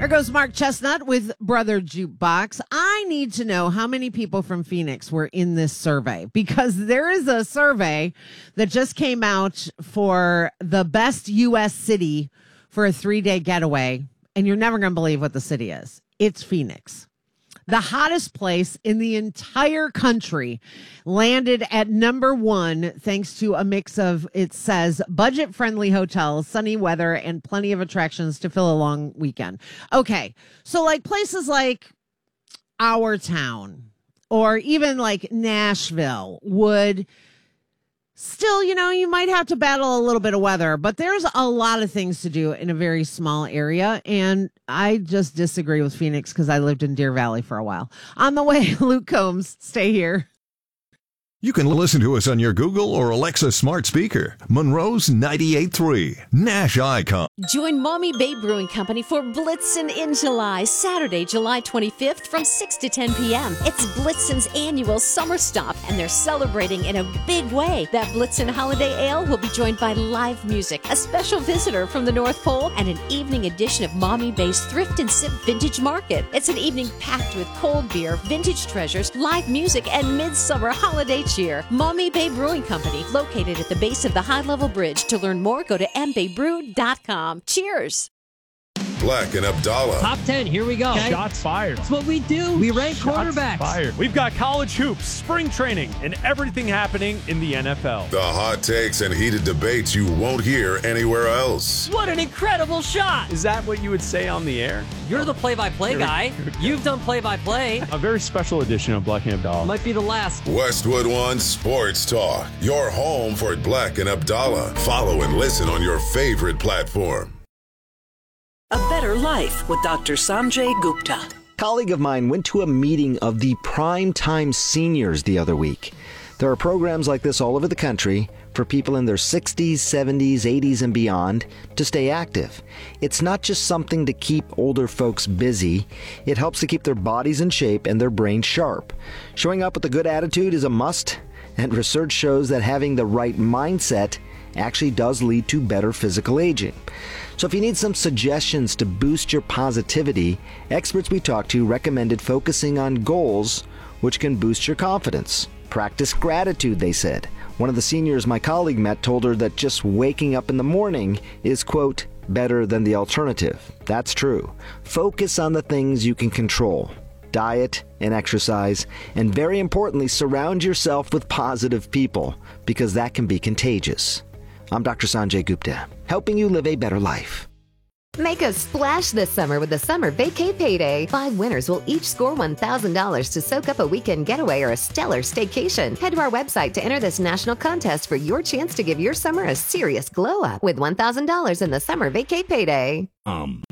There goes Mark Chestnut with Brother Jukebox. I need to know how many people from Phoenix were in this survey, because there is a survey that just came out for the best U.S. city for a 3-day getaway, and you're never going to believe what the city is. It's Phoenix. The hottest place in the entire country landed at number 1 thanks to a mix of, it says, budget-friendly hotels, sunny weather, and plenty of attractions to fill a long weekend. Okay, so like places like our town or even like Nashville would still, you might have to battle a little bit of weather, but there's a lot of things to do in a very small area. And I just disagree with Phoenix because I lived in Deer Valley for a while. On the way, Luke Combs, stay here. You can listen to us on your Google or Alexa smart speaker. Monroe's 98.3, Nash Icon. Join Mommy Bay Brewing Company for Blitzen in July, Saturday, July 25th from 6 to 10 p.m. It's Blitzen's annual summer stop, and they're celebrating in a big way. That Blitzen Holiday Ale will be joined by live music, a special visitor from the North Pole, and an evening edition of Mommy Bay's Thrift and Sip Vintage Market. It's an evening packed with cold beer, vintage treasures, live music, and midsummer holiday cheer. Mommy Bay Brewing Company, located at the base of the High Level Bridge. To learn more, go to mbaybrew.com. Cheers. Black and Abdallah. Top 10, here we go. Okay. Shots fired. That's what we do. We rank quarterbacks. Fired. We've got college hoops, spring training, and everything happening in the NFL. The hot takes and heated debates you won't hear anywhere else. What an incredible shot. Is that what you would say on the air? You're the play-by-play guy. You've done play-by-play. A very special edition of Black and Abdallah. Might be the last. Westwood One Sports Talk. Your home for Black and Abdallah. Follow and listen on your favorite platform. A Better Life with Dr. Sanjay Gupta. A colleague of mine went to a meeting of the Primetime Seniors the other week. There are programs like this all over the country for people in their 60s, 70s, 80s, and beyond to stay active. It's not just something to keep older folks busy. It helps to keep their bodies in shape and their brains sharp. Showing up with a good attitude is a must, and research shows that having the right mindset actually does lead to better physical aging. So if you need some suggestions to boost your positivity, experts we talked to recommended focusing on goals which can boost your confidence. Practice gratitude, they said. One of the seniors my colleague met told her that just waking up in the morning is, quote, better than the alternative. That's true. Focus on the things you can control. Diet and exercise, and very importantly, surround yourself with positive people, because that can be contagious. I'm Dr. Sanjay Gupta, helping you live a better life. Make a splash this summer with the Summer Vacay Payday. 5 winners will each score $1,000 to soak up a weekend getaway or a stellar staycation. Head to our website to enter this national contest for your chance to give your summer a serious glow up with $1,000 in the Summer Vacay Payday.